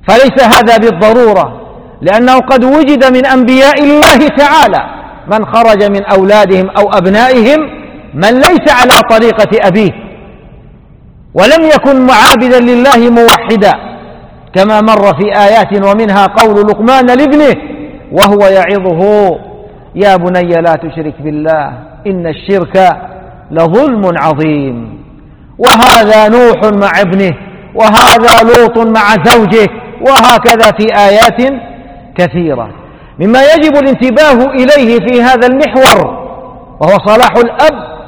فليس هذا بالضرورة، لأنه قد وجد من أنبياء الله تعالى من خرج من أولادهم أو أبنائهم من ليس على طريقة أبيه ولم يكن معابدا لله موحدا، كما مر في آيات، ومنها قول لقمان لابنه وهو يعظه: يا بني لا تشرك بالله إن الشرك لظلم عظيم. وهذا نوح مع ابنه، وهذا لوط مع زوجه، وهكذا في آيات كثيرة. مما يجب الانتباه إليه في هذا المحور وهو صلاح الأب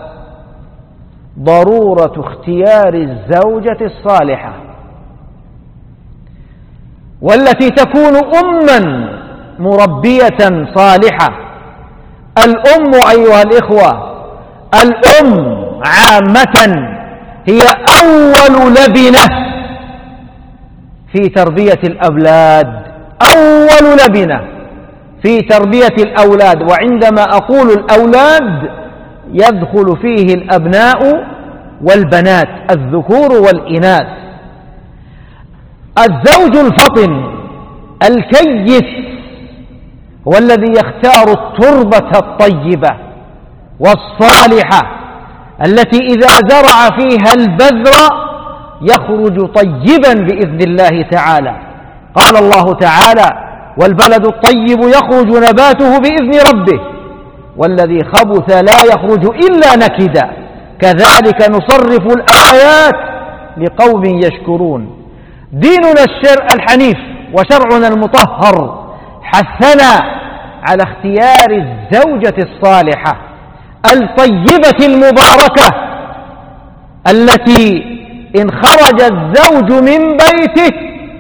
ضرورة اختيار الزوجة الصالحة، والتي تكون أما مربية صالحة. الأم أيها الإخوة، الأم عامة هي أول لبنة في تربية الأولاد، أول لبنة في تربية الأولاد. وعندما أقول الأولاد يدخل فيه الأبناء والبنات، الذكور والإناث. الزوج الفطن الكيس هو الذي يختار التربة الطيبة والصالحة التي إذا زرع فيها البذر يخرج طيبا بإذن الله تعالى. قال الله تعالى: والبلد الطيب يخرج نباته بإذن ربه والذي خبث لا يخرج إلا نكدا كذلك نصرف الآيات لقوم يشكرون. ديننا الحنيف وشرعنا المطهر حثنا على اختيار الزوجة الصالحة الطيبة المباركة، التي إن خرج الزوج من بيته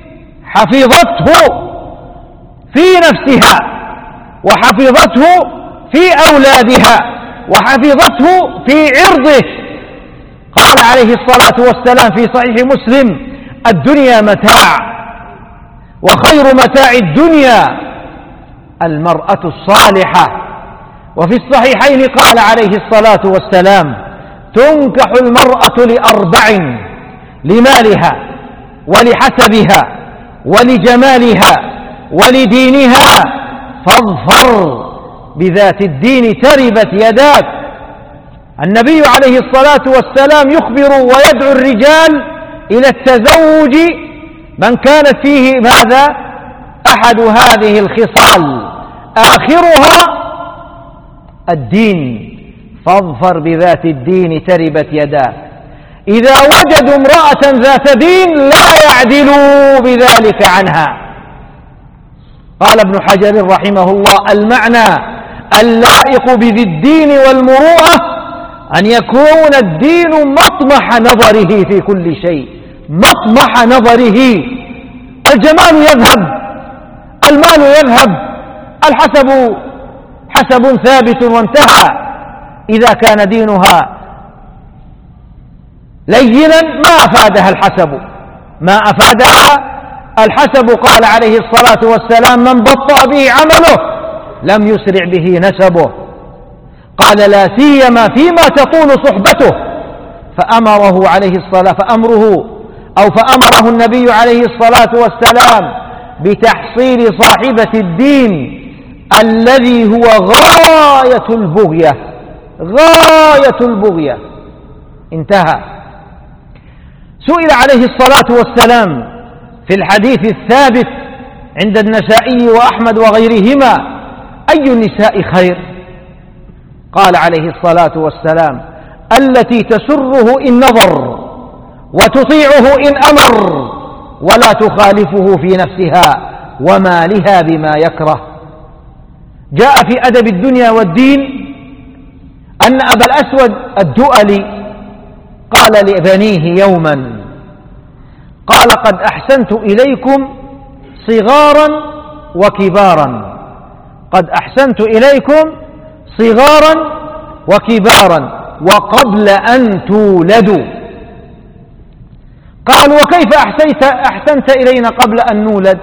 حفظته في نفسها وحفظته في أولادها وحفظته في عرضه. قال عليه الصلاة والسلام في صحيح مسلم: الدنيا متاع وخير متاع الدنيا المرأة الصالحة. وفي الصحيحين قال عليه الصلاة والسلام: تنكح المرأة لأربع: لمالها ولحسبها ولجمالها ولدينها فاظفر بذات الدين تربت يداك. النبي عليه الصلاة والسلام يخبر ويدعو الرجال إلى التزوج من كانت فيه ماذا؟ أحد هذه الخصال آخرها الدين، فاظفر بذات الدين تربت يداك. إذا وجدوا امرأة ذات دين لا يعدلوا بذلك عنها. قال ابن حجر رحمه الله: المعنى اللائق بذي الدين والمروءة أن يكون الدين مطمح نظره في كل شيء، مطمح نظره. الجمال يذهب، المال يذهب، الحسب حسب ثابت وانتهى. إذا كان دينها لينا ما أفادها الحسب، ما أفادها الحسب. قال عليه الصلاة والسلام: من بطأ به عمله لم يسرع به نسبه. قال: لا سيما فيما تطول صحبته. فأمره النبي عليه الصلاة والسلام بتحصيل صاحبة الدين الذي هو غاية البغية، غاية البغية. انتهى. سئل عليه الصلاة والسلام في الحديث الثابت عند النسائي وأحمد وغيرهما: أي النساء خير؟ قال عليه الصلاة والسلام: التي تسره إن نظر وتطيعه إن أمر ولا تخالفه في نفسها ومالها بما يكره. جاء في أدب الدنيا والدين أن أبا الأسود الدؤلي قال لبنيه يوما: قال: قد أحسنت إليكم صغارا وكبارا، قد أحسنت إليكم صغارا وكبارا وقبل أن تولدوا. قال: وكيف أحسنت إلينا قبل أن نولد؟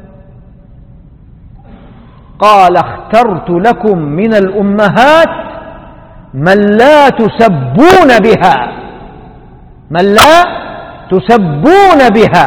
قال: اخترت لكم من الأمهات من لا تسبون بها، من لا تسبون بها.